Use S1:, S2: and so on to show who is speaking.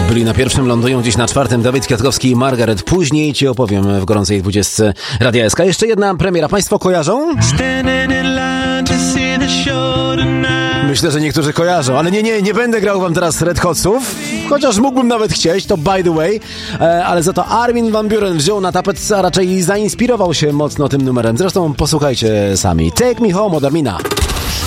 S1: Byli na pierwszym, lądują dziś na czwartym. Dawid Kwiatkowski i Margaret. Później ci opowiem w gorącej 20 Radia SK. Jeszcze jedna premiera. Państwo kojarzą? Myślę, że niektórzy kojarzą, ale nie będę grał wam teraz Red Hotsów, chociaż mógłbym nawet chcieć, to by the way, ale za to Armin van Buuren wziął na tapet, a raczej zainspirował się mocno tym numerem. Zresztą posłuchajcie sami. Take Me Home od Armina.